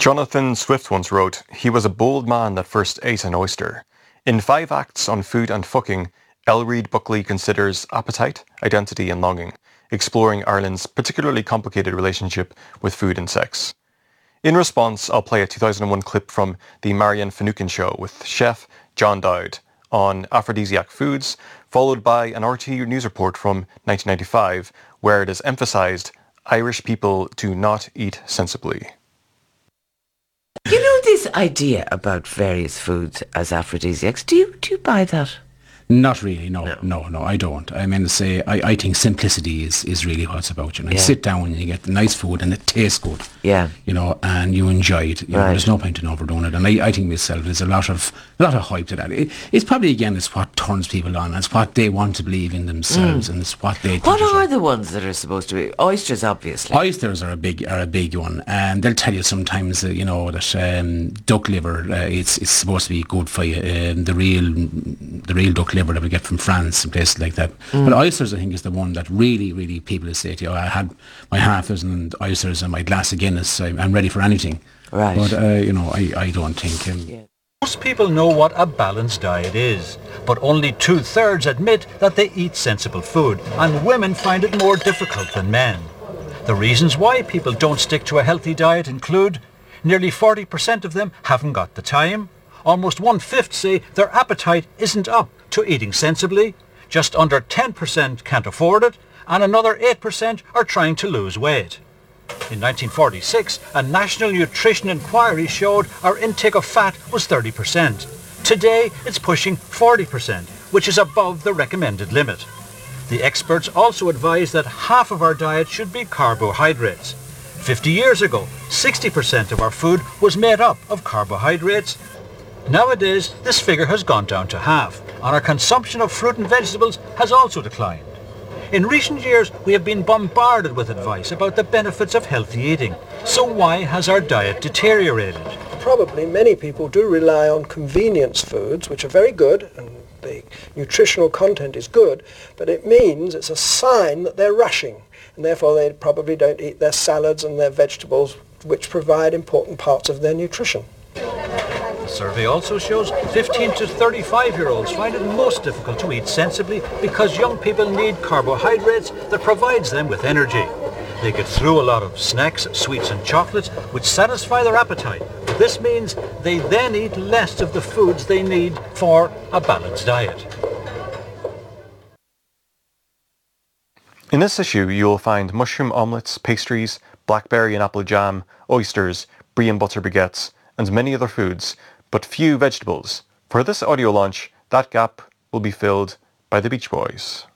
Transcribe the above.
Jonathan Swift once wrote, "He was a bold man that first ate an oyster." In 5 acts on food and fucking, L. Reid Buckley considers appetite, identity and longing, exploring Ireland's particularly complicated relationship with food and sex. In response, I'll play a 2001 clip from The Marianne Finucane Show with chef John Dowd on aphrodisiac foods, followed by an RT News report from 1995 where it is emphasised Irish people do not eat sensibly. You know this idea about various foods as aphrodisiacs, do you buy that? Not really, no, I don't. I mean, I think simplicity is really what it's about. You know, you sit down and you get the nice food and it tastes good. Yeah. You know, and you enjoy it. You know, there's no point in overdoing it. And I think myself, there's a lot of hype to that. It's probably, again, it's what turns people on. It's what they want to believe in themselves, and it's what they think. What are the ones that are supposed to be? Oysters, obviously. Oysters are a big one, and they'll tell you sometimes, that duck liver, it's supposed to be good for you. The real duck liver that we get from France and places like that. But oysters, I think, is the one that really people will say to you, I had my half dozen oysters and my glass of Guinness, I'm ready for anything. Right. But, I don't think... Most people know what a balanced diet is, but only 2/3 admit that they eat sensible food, and women find it more difficult than men. The reasons why people don't stick to a healthy diet include nearly 40% of them haven't got the time, almost 1/5 say their appetite isn't up to eating sensibly, just under 10% can't afford it, and another 8% are trying to lose weight. In 1946, a National Nutrition Inquiry showed our intake of fat was 30%. Today, it's pushing 40%, which is above the recommended limit. The experts also advise that half of our diet should be carbohydrates. 50 years ago, 60% of our food was made up of carbohydrates. Nowadays, this figure has gone down to half, and our consumption of fruit and vegetables has also declined. In recent years, we have been bombarded with advice about the benefits of healthy eating. So why has our diet deteriorated? Probably many people do rely on convenience foods, which are very good, and the nutritional content is good, but it means it's a sign that they're rushing, and therefore they probably don't eat their salads and their vegetables, which provide important parts of their nutrition. The survey also shows 15 to 35-year-olds find it most difficult to eat sensibly because young people need carbohydrates that provides them with energy. They get through a lot of snacks, sweets and chocolates which satisfy their appetite. This means they then eat less of the foods they need for a balanced diet. In this issue, you'll find mushroom omelettes, pastries, blackberry and apple jam, oysters, brie and butter baguettes, and many other foods, but few vegetables. For this audio launch, that gap will be filled by the Beach Boys.